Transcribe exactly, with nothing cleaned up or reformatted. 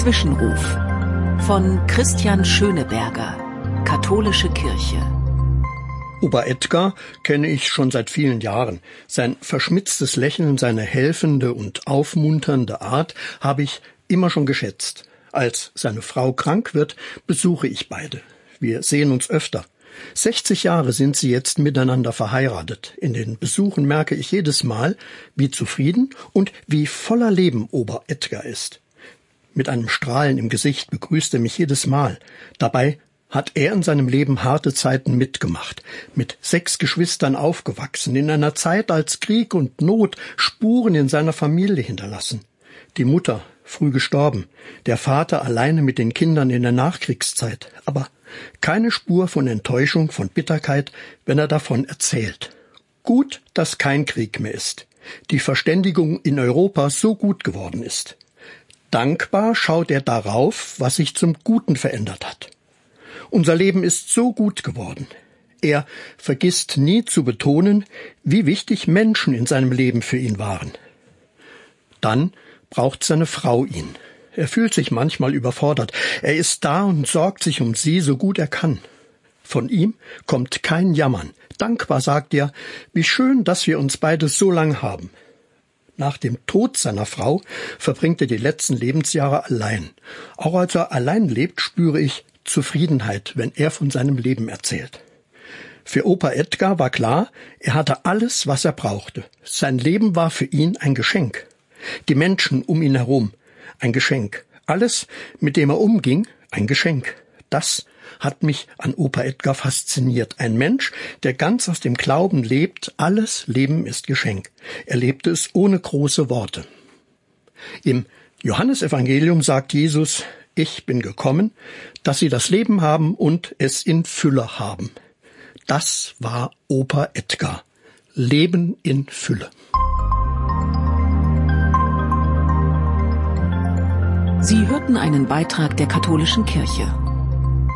Zwischenruf von Christian Schöneberger, Katholische Kirche. Opa Edgar kenne ich schon seit vielen Jahren. Sein verschmitztes Lächeln, seine helfende und aufmunternde Art habe ich immer schon geschätzt. Als seine Frau krank wird, besuche ich beide. Wir sehen uns öfter. sechzig Jahre sind sie jetzt miteinander verheiratet. In den Besuchen merke ich jedes Mal, wie zufrieden und wie voller Leben Opa Edgar ist. Mit einem Strahlen im Gesicht begrüßt er mich jedes Mal. Dabei hat er in seinem Leben harte Zeiten mitgemacht, mit sechs Geschwistern aufgewachsen, in einer Zeit, als Krieg und Not Spuren in seiner Familie hinterlassen. Die Mutter früh gestorben, der Vater alleine mit den Kindern in der Nachkriegszeit, aber keine Spur von Enttäuschung, von Bitterkeit, wenn er davon erzählt. Gut, dass kein Krieg mehr ist, die Verständigung in Europa so gut geworden ist. Dankbar schaut er darauf, was sich zum Guten verändert hat. Unser Leben ist so gut geworden. Er vergisst nie zu betonen, wie wichtig Menschen in seinem Leben für ihn waren. Dann braucht seine Frau ihn. Er fühlt sich manchmal überfordert. Er ist da und sorgt sich um sie, so gut er kann. Von ihm kommt kein Jammern. Dankbar sagt er, wie schön, dass wir uns beide so lang haben. Nach dem Tod seiner Frau verbringt er die letzten Lebensjahre allein. Auch als er allein lebt, spüre ich Zufriedenheit, wenn er von seinem Leben erzählt. Für Opa Edgar war klar, er hatte alles, was er brauchte. Sein Leben war für ihn ein Geschenk. Die Menschen um ihn herum, ein Geschenk. Alles, mit dem er umging, ein Geschenk. Das hat mich an Opa Edgar fasziniert. Ein Mensch, der ganz aus dem Glauben lebt, alles Leben ist Geschenk. Er lebte es ohne große Worte. Im Johannesevangelium sagt Jesus, ich bin gekommen, dass sie das Leben haben und es in Fülle haben. Das war Opa Edgar. Leben in Fülle. Sie hörten einen Beitrag der Katholischen Kirche.